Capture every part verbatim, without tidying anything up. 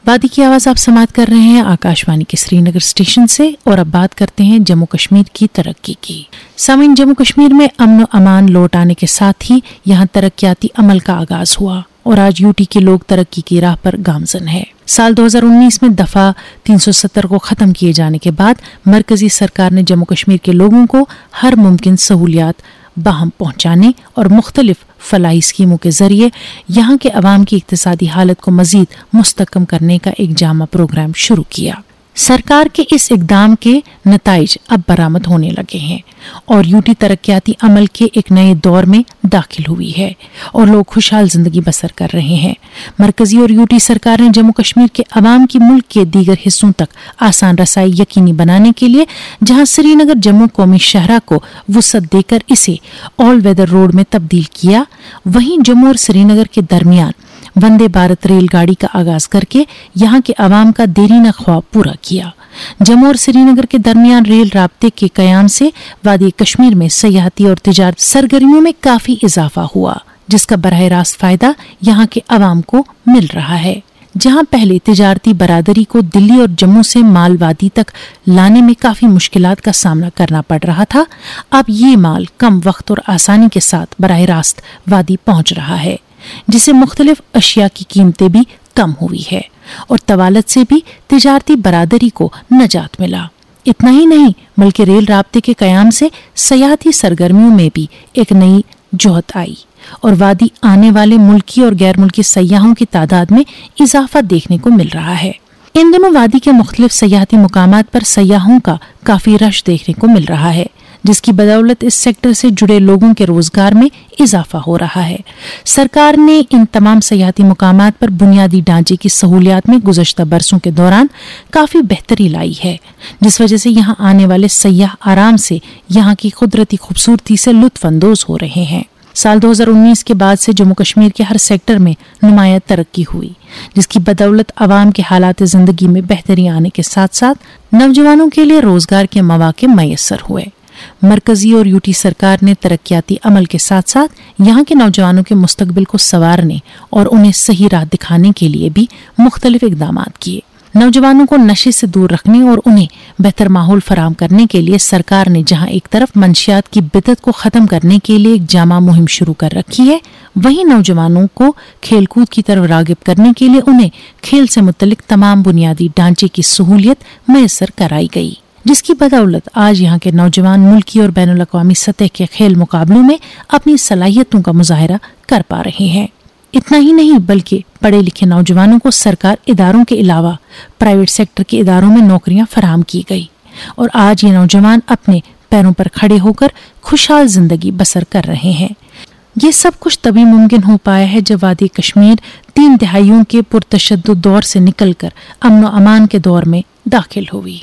वादी की आवाज आप समाप्त कर रहे हैं आकाशवाणी के श्रीनगर स्टेशन से और अब बात करते हैं जम्मू कश्मीर की तरक्की की। सामीन, जम्मू कश्मीर में अमन अमान लौट आने के साथ ही यहाँ तरक्याती अमल का आगाज हुआ और आज यूटी के लोग तरक्की की राह पर गामजन है। साल दो हज़ार उन्नीस में दफा तीन सौ सत्तर को खत्म किए जाने के बाद मरकजी सरकार ने जम्मू कश्मीर के लोगों को हर मुमकिन सहूलियात बाहम पहुंचाने और मुख्तलिफ फलाही स्कीमों के जरिए यहाँ के अवाम की इक्तिसादी हालत को मजीद मुस्तकम करने का एक जामा प्रोग्राम शुरू किया। सरकार के इस इकदाम के नताइज अब बरामद होने लगे हैं और यूटी तरक्याती अमल के एक नए दौर में दाखिल हुई है और लोग खुशहाल जिंदगी बसर कर रहे हैं। मरकजी और यूटी सरकार ने जम्मू कश्मीर के अवाम की मुल्क के दीगर हिस्सों तक आसान रसाई यकीनी बनाने के लिए जहां श्रीनगर जम्मू कौमी शहरा को वुसअत देकर इसे ऑल वेदर रोड में तब्दील किया, वहीं जम्मू और श्रीनगर के दरमियान वंदे भारत रेलगाड़ी का आगाज करके यहाँ के अवाम का देरीना ख्वाब पूरा किया। जम्मू और श्रीनगर के दरमियान रेल राब्ते के कयाम से वादी कश्मीर में सयाहती और तिजारत सरगर्मियों में काफी इजाफा हुआ, जिसका बराह रास्त फायदा यहाँ के अवाम को मिल रहा है। जहाँ पहले तिजारती बरादरी को दिल्ली और जम्मू से माल वादी तक लाने में काफी मुश्किलात का सामना करना पड़ रहा था, अब ये माल कम वक्त और आसानी के साथ बराह रास्त वादी पहुँच रहा है, जिसे मुख्तलिफ अशिया की कीमतें भी कम हुई है और तवालत से भी तिजारती बरादरी को नजात मिला। इतना ही नहीं बल्कि रेल राब्ते के कयाम से सयाहती सरगर्मियों में भी एक नई जोहत आई और वादी आने वाले मुल्की और गैर मुल्की सयाहों की तादाद में इजाफा देखने को मिल रहा है। इन दिनों वादी के मुख्तलिफ सयाहती मुकामात पर सयाहों का काफी रश देखने को मिल रहा है, जिसकी बदौलत इस सेक्टर से जुड़े लोगों के रोजगार में इजाफा हो रहा है। सरकार ने इन तमाम सयाहती मुकामात पर बुनियादी ढांचे की सहूलियात में गुज़श्ता बरसों के दौरान काफी बेहतरी लाई है, जिस वजह से यहाँ आने वाले सयाह आराम से यहाँ की कुदरती खूबसूरती से लुत्फ अंदोज हो रहे हैं। साल दो हज़ार उन्नीस के बाद से जम्मू कश्मीर के हर सेक्टर में नुमाया तरक्की हुई, जिसकी बदौलत अवाम के हालात जिंदगी में बेहतरी आने के साथ साथ नौजवानों के लिए रोजगार के मौके मैसर हुए। मरकजी और यूटी सरकार ने तरक्याती अमल के साथ साथ यहाँ के नौजवानों के मुस्तकबिल को संवारने और उन्हें सही राह दिखाने के लिए भी मुख्तलिफ इकदाम किए। नौजवानों को नशे से दूर रखने और उन्हें बेहतर माहौल फराहम करने के लिए सरकार ने जहां एक तरफ मंशियात की बिदत को खत्म करने के लिए एक जामा मुहिम शुरू कर रखी है, वहीं नौजवानों को खेलकूद की तरफ रागिब करने के लिए उन्हें खेल से मुतल्लिक तमाम बुनियादी ढांचे की सहूलियत मैसर कराई गई, जिसकी बदौलत आज यहाँ के नौजवान मुल्की और बैनुल अक़वामी सतह के खेल मुकाबलों में अपनी सलाहियतों का मुजाहरा कर पा रहे हैं। इतना ही नहीं बल्कि पढ़े लिखे नौजवानों को सरकार इदारों के अलावा प्राइवेट सेक्टर के इदारों में नौकरियां फराहम की गई और आज ये नौजवान अपने पैरों पर खड़े होकर खुशहाल जिंदगी बसर कर रहे हैं। ये सब कुछ तभी मुमकिन हो पाया है जब वादी कश्मीर तीन दहाइयों के पुरतशद्दुद दौर से निकलकर अमन व अमान के दौर में दाखिल हुई।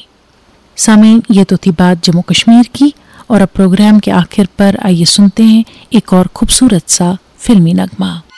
सामीन, ये तो थी बात जम्मू कश्मीर की और अब प्रोग्राम के आखिर पर आइए सुनते हैं एक और खूबसूरत सा फिल्मी नगमा।